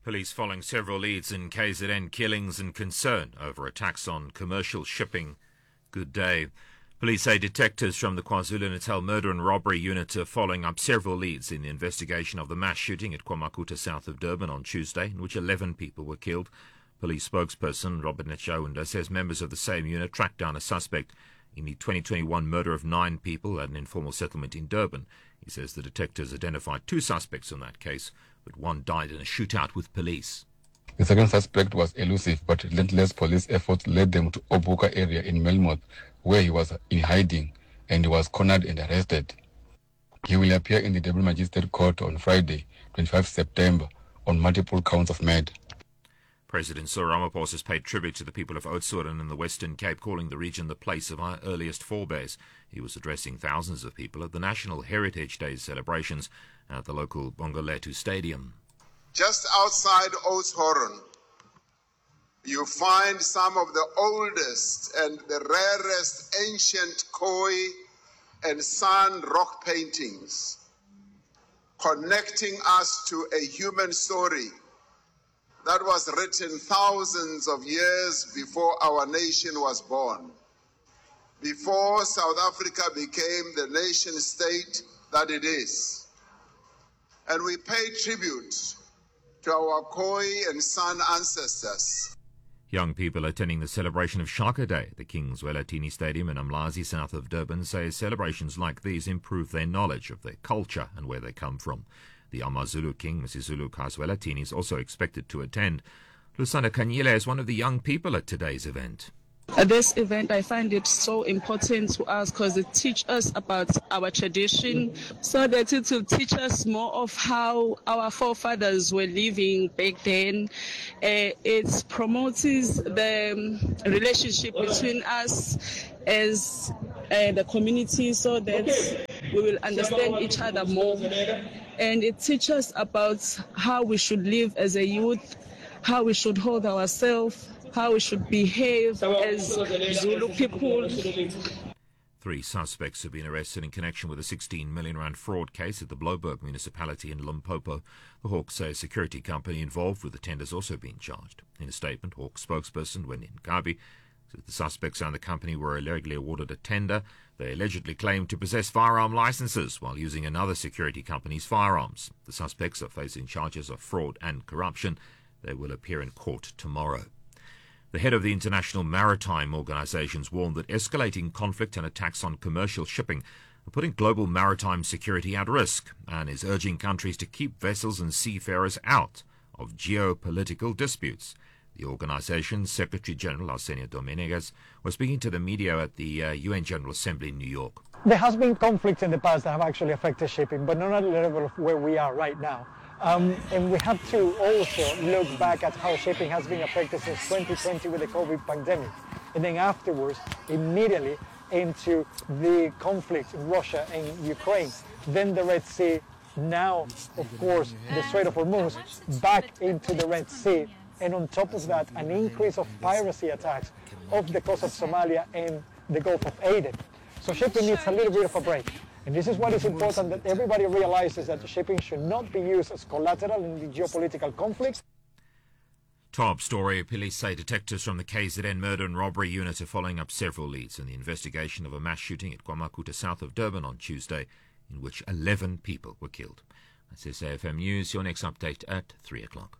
Police following several leads in KZN killings and concern over attacks on commercial shipping. Good day. Police say detectives from the KwaZulu-Natal Murder and Robbery Unit are following up several leads in the investigation of the mass shooting at KwaMakuta south of Durban on Tuesday, in which 11 people were killed. Police spokesperson Robert Netshaunda says members of the same unit tracked down a suspect in the 2021 murder of 9 people at an informal settlement in Durban. He says the detectives identified 2 suspects in that case, but one died in a shootout with police. The second suspect was elusive, but relentless police efforts led them to Obuka area in Melmoth, where he was in hiding and he was cornered and arrested. He will appear in the Durban Magistrate Court on Friday, 25 September, on multiple counts of murder. President Cyril Ramaphosa has paid tribute to the people of Oudtshoorn in the Western Cape, calling the region the place of our earliest forebears. He was addressing thousands of people at the National Heritage Day celebrations at the local Bongolethu Stadium. Just outside Oudtshoorn, you find some of the oldest and the rarest ancient koi and sand rock paintings, connecting us to a human story that was written thousands of years before our nation was born, before South Africa became the nation state that it is. And we pay tribute to our Khoi and San ancestors. Young people attending the celebration of Shaka Day at the King's Wellatini Stadium in Umlazi, south of Durban, say celebrations like these improve their knowledge of their culture and where they come from. The AmaZulu King, Msizulu Wellatini, is also expected to attend. Lusanda Kanyile is one of the young people at today's event. This event, I find it so important to us because it teaches us about our tradition, so that it will teach us more of how our forefathers were living back then. It promotes the relationship between us as the community, so that we will understand each other more. And it teaches us about how we should live as a youth, how we should hold ourselves, how we should behave as Zulu people. 3 suspects have been arrested in connection with a 16 million rand fraud case at the Blouberg municipality in Limpopo. The Hawks say a security company involved with the tenders also being charged. In a statement, Hawks spokesperson Wendy Nkabi said the suspects and the company were illegally awarded a tender. They allegedly claimed to possess firearm licenses while using another security company's firearms. The suspects are facing charges of fraud and corruption. They will appear in court tomorrow. The head of the International Maritime Organizations warned that escalating conflict and attacks on commercial shipping are putting global maritime security at risk, and is urging countries to keep vessels and seafarers out of geopolitical disputes. The organization's Secretary-General, Arsenio Dominguez, was speaking to the media at the UN General Assembly in New York. There has been conflicts in the past that have actually affected shipping, but not at the level of where we are right now. And we have to also look back at how shipping has been affected since 2020 with the COVID pandemic. And then afterwards, immediately into the conflict in Russia and Ukraine. Then the Red Sea, now, of course, the Strait of Hormuz, back into the Red Sea. And on top of that, an increase of piracy attacks off the coast of Somalia and the Gulf of Aden. So shipping needs a little bit of a break. And this is what is important, that everybody realizes that the shipping should not be used as collateral in the geopolitical conflicts. Top story. Police say detectives from the KZN Murder and Robbery Unit are following up several leads in the investigation of a mass shooting at KwaMakuta south of Durban on Tuesday, in which 11 people were killed. That's SAFM News. Your next update at 3 o'clock.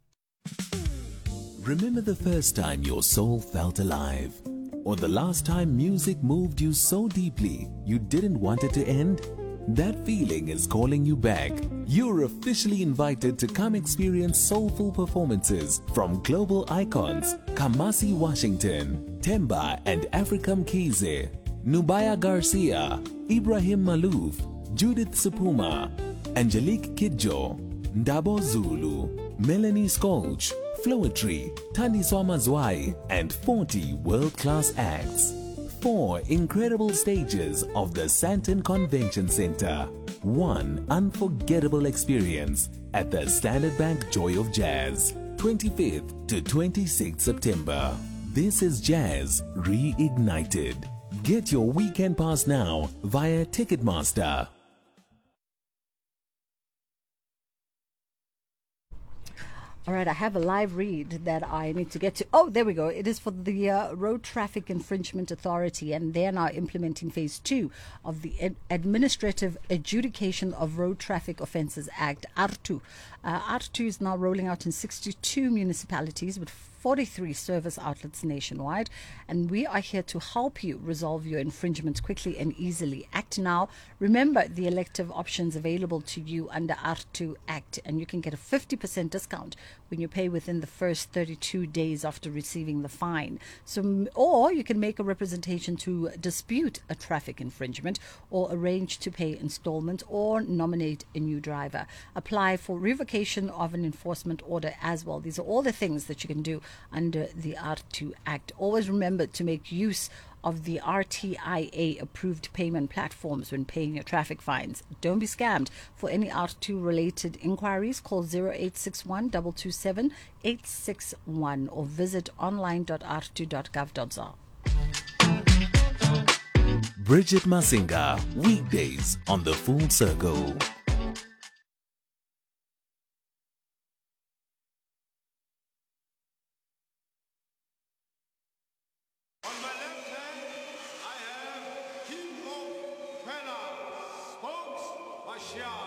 Remember the first time your soul felt alive? Or the last time music moved you so deeply you didn't want it to end? That feeling is calling you back. You're officially invited to come experience soulful performances from global icons Kamasi Washington, Temba and Africa Mkhize, Nubaya Garcia, Ibrahim Malouf, Judith Sepuma, Angelique Kidjo, Ndabo Zulu, Melanie Skolch, Floetry, Thandiswa Mazwai, and 40 world-class acts. 4 incredible stages of the Sandton Convention Center. 1 unforgettable experience at the Standard Bank Joy of Jazz. 25th to 26th September. This is Jazz Reignited. Get your weekend pass now via Ticketmaster. All right, I have a live read that I need to get to. Oh, there we go. It is for the Road Traffic Infringement Authority, and they're now implementing phase 2 of the Administrative Adjudication of Road Traffic Offences Act, ARTU. ARTU is now rolling out in 62 municipalities with 43 service outlets nationwide, and we are here to help you resolve your infringements quickly and easily. Act now. Remember the elective options available to you under ARTU Act, and you can get a 50% discount when you pay within the first 32 days after receiving the fine. So, or you can make a representation to dispute a traffic infringement, or arrange to pay installment, or nominate a new driver. Apply for revocation of an enforcement order as well. These are all the things that you can do under the ARTU Act. Always remember to make use of the RTIA approved payment platforms when paying your traffic fines. Don't be scammed. For any ARTU related inquiries, call 0861 227 861 or visit online.artu.gov.za. Bridget Masinga, weekdays on The Full Circle. On my left hand, I have King of Fela, Spokes Marshall.